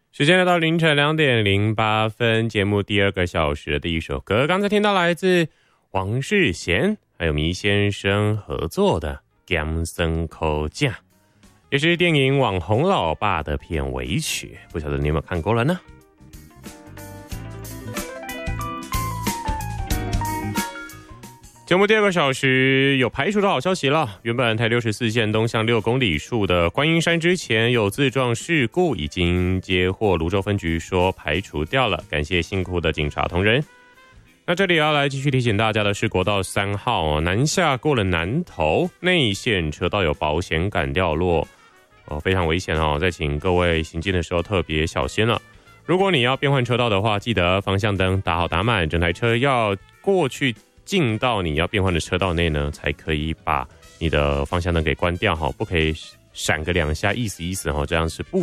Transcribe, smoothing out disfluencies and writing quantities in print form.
时间来到凌晨2:08分，节目第二个小时的第一首歌，刚才听到来自王世贤还有迷先生合作的《咸酸苦酱》，也是电影《网红老爸》的片尾曲，不晓得你有没有看过了呢？节目第二个小时有排除的好消息了，原本台64线东向6公里处的观音山之前有自撞事故，已经接获泸州分局说排除掉了，感谢辛苦的警察同仁。那这里要来继续提醒大家的是国道3号南下过了南投内线车道有保险杆掉落，非常危险哦，再请各位行进的时候特别小心了。如果你要变换车道的话，记得方向灯打好打满，整台车要过去进到你要变换的车道内呢，才可以把你的方向灯给关掉，不可以闪个2下意思意思，这样是不